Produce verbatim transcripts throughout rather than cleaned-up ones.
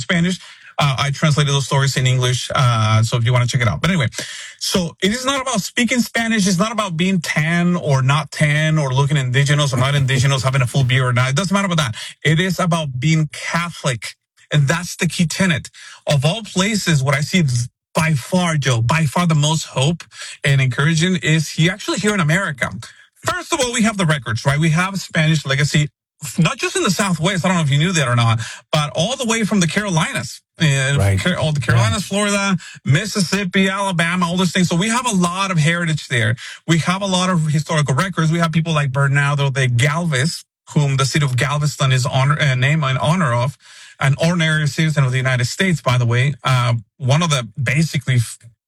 Spanish. Uh, I translated those stories in English, uh, so if you want to check it out. But anyway, so it is not about speaking Spanish. It's not about being tan or not tan or looking indigenous or not indigenous, having a full beard or not. It doesn't matter about that. It is about being Catholic. And that's the key tenet. Of all places, what I see by far, Joe, by far the most hope and encouraging is he actually here in America. First of all, we have the records, right? We have Spanish legacy, not just in the Southwest. I don't know if you knew that or not, but all the way from the Carolinas. And right. all the Carolinas, yeah. Florida, Mississippi, Alabama, all those things. So we have a lot of heritage there. We have a lot of historical records. We have people like Bernardo de Galvez, whom the city of Galveston is honor, uh, named in honor of, an ordinary citizen of the United States, by the way. Uh, one of the basically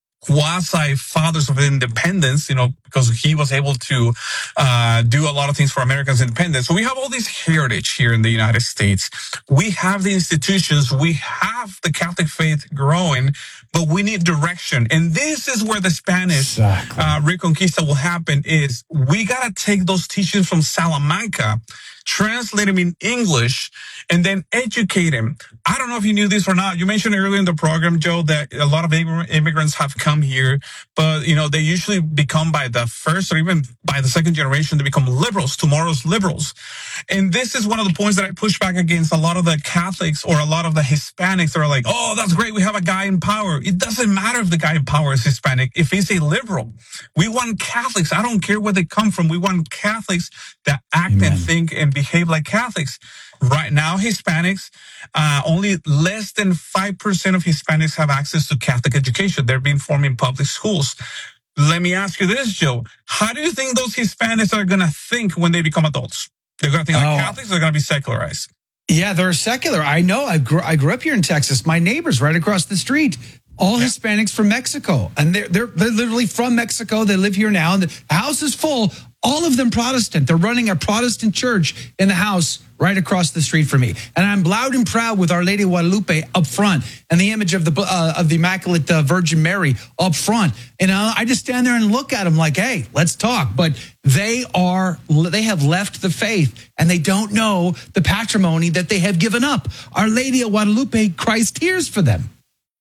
quasi fathers of independence, you know, because he was able to uh do a lot of things for America's independence. So we have all this heritage here in the United States. We have the institutions, we have the Catholic faith growing, but we need direction. And this is where the Spanish exactly. uh, Reconquista will happen is we got to take those teachings from Salamanca, translate them in English, and then educate them. I don't know if you knew this or not. You mentioned earlier in the program, Joe, that a lot of immigrants have come here, but, you know, they usually become by the first or even by the second generation, they become liberals, tomorrow's liberals. And this is one of the points that I push back against a lot of the Catholics or a lot of the Hispanics that are like, oh, that's great, we have a guy in power. It doesn't matter if the guy in power is Hispanic, if he's a liberal. We want Catholics. I don't care where they come from. We want Catholics that act Amen. and think and behave like Catholics. Right now, Hispanics, uh, only less than five percent of Hispanics have access to Catholic education. They're being formed in public schools. Let me ask you this, Joe. How do you think those Hispanics are going to think when they become adults? They're going to think like oh. Catholics, or they're going to be secularized? Yeah, they're secular. I know. I grew, I grew up here in Texas. My neighbors right across the street, all yeah. Hispanics from Mexico. And they're, they're, they're literally from Mexico. They live here now. And the house is full. All of them Protestant. They're running a Protestant church in the house right across the street from me. And I'm loud and proud with Our Lady of Guadalupe up front and the image of the uh, of the Immaculate uh, Virgin Mary up front. And uh, I just stand there and look at them like, hey, let's talk. But they are, they have left the faith and they don't know the patrimony that they have given up. Our Lady of Guadalupe cries tears for them.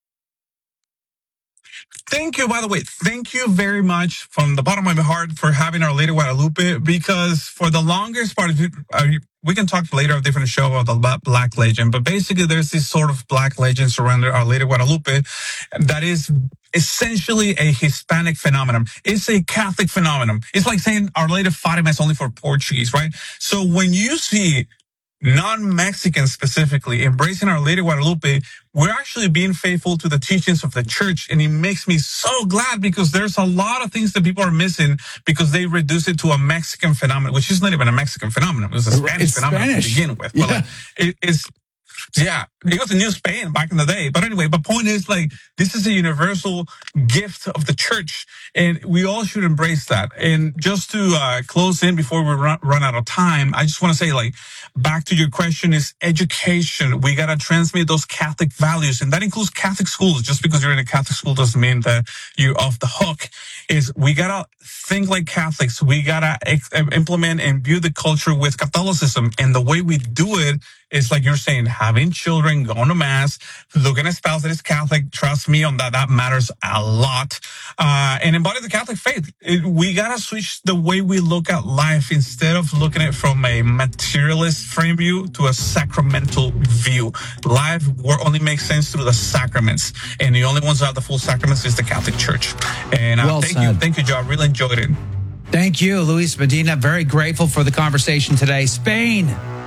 Thank you, by the way. Thank you very much from the bottom of my heart for having Our Lady of Guadalupe, because for the longest part of it, uh, we can talk later on a different show about the Black Legend, but basically there's this sort of Black legend surrounding Our Lady of Guadalupe that is essentially a Hispanic phenomenon. It's a Catholic phenomenon. It's like saying Our Lady of Fatima is only for Portuguese, right? So when you see non-Mexicans specifically embracing Our Lady of Guadalupe, we're actually being faithful to the teachings of the church. And it makes me so glad, because there's a lot of things that people are missing because they reduce it to a Mexican phenomenon, which is not even a Mexican phenomenon. It was a Spanish it's phenomenon Spanish. to begin with. Yeah. But like, it, it's, yeah, it was in New Spain back in the day. But anyway, the point is, like, this is a universal gift of the church, and we all should embrace that. And just to uh, close in before we run, run out of time, I just want to say, like, back to your question is education. We got to transmit those Catholic values, and that includes Catholic schools. Just because you're in a Catholic school doesn't mean that you're off the hook. Is we got to think like Catholics. We got to ex- implement and view the culture with Catholicism. And the way we do it is, like you're saying, having children, going to mass, looking at a spouse that is Catholic. Trust me on that. That matters a lot. Uh, and embody the Catholic faith. It, we got to switch the way we look at life. Instead of looking at it from a materialist frame view to a sacramental view. Life only makes sense through the sacraments. And the only ones that have the full sacraments is the Catholic Church. And uh, well thank said. you. Thank you, Joe. I really enjoyed it. Thank you, Luis Medina. Very grateful for the conversation today. Spain.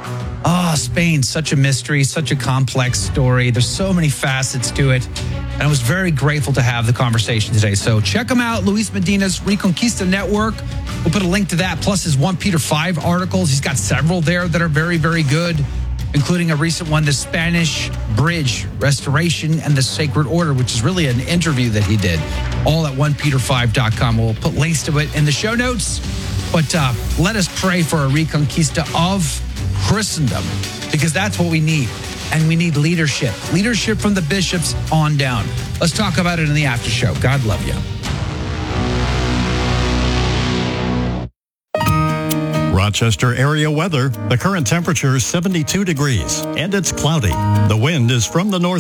Oh, Spain, such a mystery, such a complex story. There's so many facets to it. And I was very grateful to have the conversation today. So check him out, Luis Medina's Reconquista Network. We'll put a link to that, plus his First Peter five articles. He's got several there that are very, very good, including a recent one, The Spanish Bridge Restoration and the Sacred Order, which is really an interview that he did, all at one peter five dot com. We'll put links to it in the show notes. But uh, let us pray for a Reconquista of Christendom, because that's what we need. And we need leadership. Leadership from the bishops on down. Let's talk about it in the after show. God love you. Rochester area weather. The current temperature is seventy-two degrees and it's cloudy. The wind is from the north.